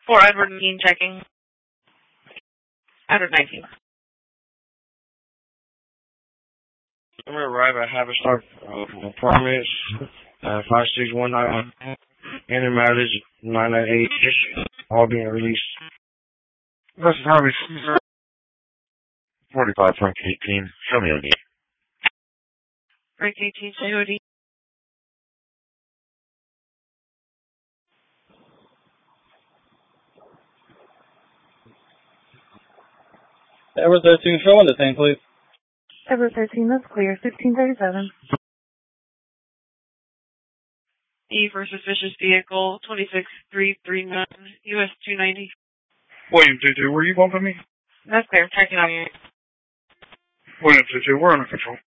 For Edward 19 checking. Edward 19. I'm going to arrive at Haverstock Apartments, 5619, and the mileage 998, all being released. This is Harvey Caesar. 45 Frank 18, show me OD. Frank 18, say OD. Edward 13, show on the thing, please. Edward 13, that's clear. 1637. E for suspicious vehicle, 26339, US 290. William 22, were you bumping me? That's clear. Checking on you. William 22, we're under control.